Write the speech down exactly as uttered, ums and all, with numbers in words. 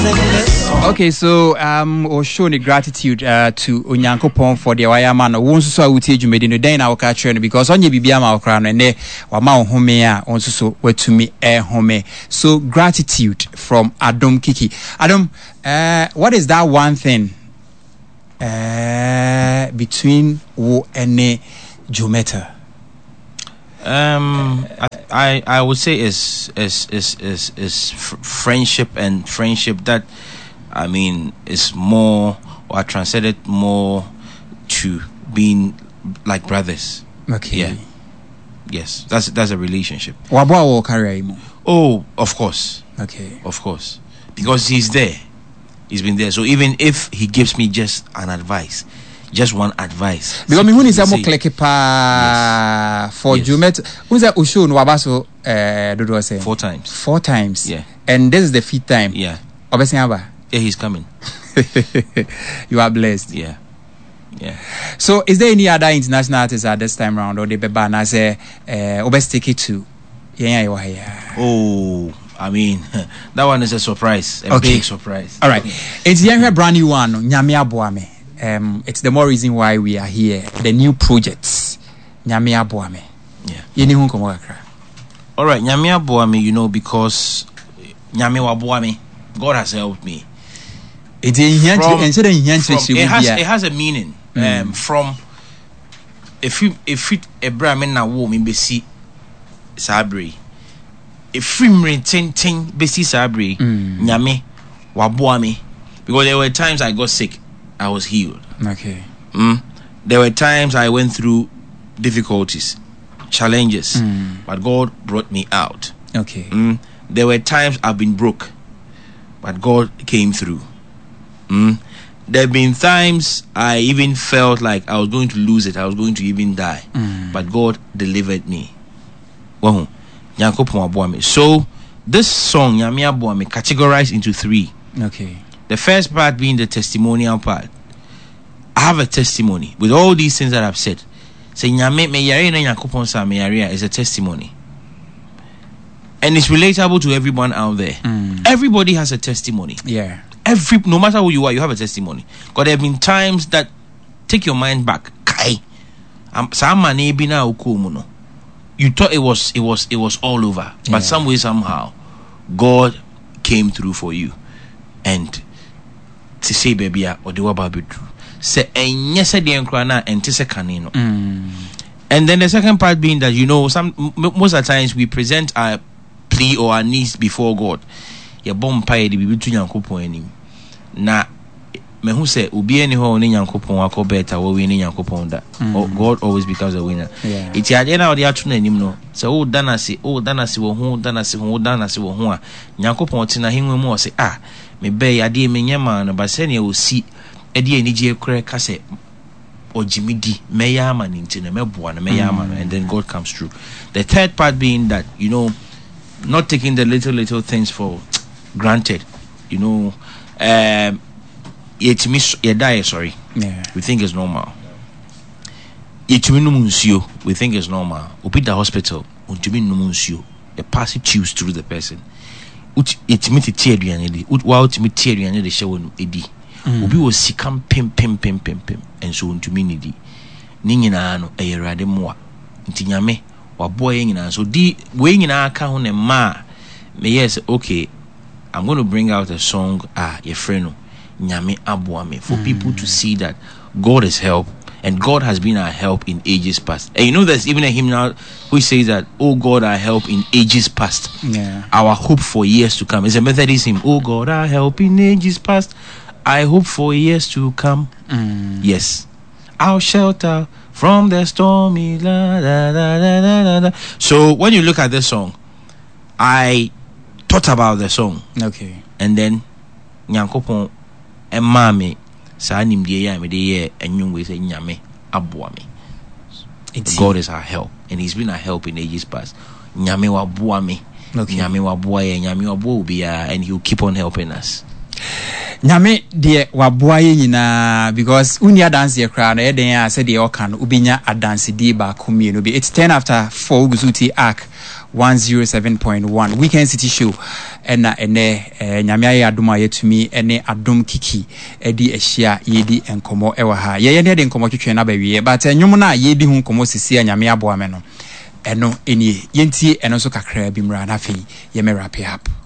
Okay, so um, or show the gratitude uh, to Onyankopon for the wire man. Once so I will teach you made in the day now catch because on you be my crown and there wa ma home ya once so were to me eh home. So gratitude from Adam Kiki. Adam, uh, what is that one thing uh, between wo and Jometa? Um, I, I I would say is is is is is f- friendship and friendship that I mean is more or transcended more to being like brothers. Okay. Yeah. Yes, that's that's a relationship. Wabwa wo carry mo? Oh, of course. Okay. Of course, because he's there. He's been there. So even if he gives me just an advice. Just one advice. Because me when is more click pa for yes. Jumet. Who's that Ushu no abaso uh do do say? Four times. Four times. Yeah. And this is the fifth time. Yeah. Obviously, aba. Yeah, he's coming. You are blessed. Yeah. Yeah. So is there any other international artists at this time round or the beba na say uh obes take it to yeah yeah. Oh, I mean that one is a surprise. A okay. big surprise. All right. It's the brand new one, Nyame Aboame. Um, it's the more reason why we are here. The new projects, Nyame Aboame. Yeah. Yeni hun komo kakra. All right, Nyame Aboame. You know because Nyame Aboame, God has helped me. It is it has it has a meaning. Mm. Um, from if you if it a Brahmin na wo me besi sabri. If you tin tin besi sabri, Nyame Waboame. Because there were times I got sick. I was healed. Okay. Mm. There were times I went through difficulties, challenges, mm. but God brought me out. Okay. Mm. There were times I've been broke, but God came through. Mm. There have been times I even felt like I was going to lose it. I was going to even die, mm. but God delivered me. So this song, Nyame Aboame, categorized into three. Okay. The first part being the testimonial part. I have a testimony with all these things that I've said. Say Nyame me yare na Nyankopon sa me yare is a testimony. And it's relatable to everyone out there. Mm. Everybody has a testimony. Yeah. Every no matter who you are, you have a testimony. Because there have been times that take your mind back. Kai. Um, you thought it was it was it was all over. But yeah. some way, somehow, God came through for you. And to say baby or the wababu say and yes the encrana and tise canino. And then the second part being that you know some most of the times we present our plea or our needs before God. Ya bom pay the bibi to Nyankopon anim. Na me who say obi any ho ne Nyankopon akọ better we win Nyankopon that. God always becomes a winner. Yeah. It's ya na odi atu na anim no. Say oh danasi oh danasi wo ho danasi ho danasi wo ho a Nyankopon tina hinwe mu o say ah me be ade me nyama na ba se ne o si ade anije kure ka se ojimidi me ya ama nti na meboa na me ya ama and then God comes through. The third part being that you know not taking the little little things for granted, you know, um yet miss you die sorry yeah we think it's normal yet we think it's normal obi the hospital untumi numusio the pass tubes through the person it me tie aduane di wa utimi tie aduane de hye wonu edi obi wo sikam pem pem pem pem pem enso untumi nidi ni nyina no eyerade moa nti nyame wabo ye nyina so di we nyina aka ho ne ma me yes okay I'm going to bring out a song ah your friend Nyame Aboame for mm. people to see that God is help and God has been our help in ages past. And you know there's even a hymn now who says that oh God our help in ages past. Yeah. Our hope for years to come. It's a Methodist hymn. Oh God our help in ages past. I hope for years to come. Mm. Yes. Our shelter from the stormy la, la, la, la, la, la. So when you look at this song, I thought about the song. Okay. And then Nyankopon emame sa nimdie ya me de ye enwum we say Nyame Aboame. God is our help and he's been our help in ages past. Nyame wa boame. Okay. Nyame wa boye, Nyame wa bo be and he'll keep on helping us. Nyame de waboaye nyina because unia dance ye kra na ye den ya say de oka no ubinya adanse di ba komienu bi. It's ten after four Gusuti Arc one oh seven point one Weekend City Show. ɛna ɛnɛ eh, nyame ayɛ adom a yɛtumi ɛne adom kiki ɛdi ahyia yɛdi nkɔmmɔ ɛwɔ ha yɛyɛ ne de nkɔmmɔ twetwe na bawie but ɛnwom na yɛdi ho nkɔmmɔ sisi a nyame aboa me no ɛno ɛnie yɛntie ɛno nso kakra bi mmra na afei yɛmɛ wrap it up.